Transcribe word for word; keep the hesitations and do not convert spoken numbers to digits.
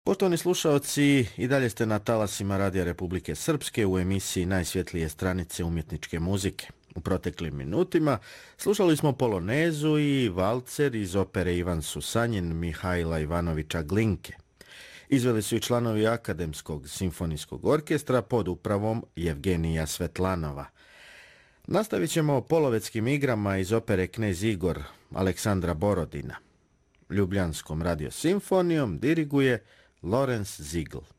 Poštovani slušaoci, i dalje ste na talasima Radija Republike Srpske u emisiji Najsvjetlije stranice umjetničke muzike. U proteklim minutima slušali smo polonezu i valcer iz opere Ivan Susanjin Mihajla Ivanovića Glinke. Izveli su i članovi Akademskog simfonijskog orkestra pod upravom Jevgenija Svetlanova. Nastavit ćemo polovetskim igrama iz opere Knez Igor Aleksandra Borodina. Ljubljanskom radiosimfonijom diriguje Lorenz Ziegl.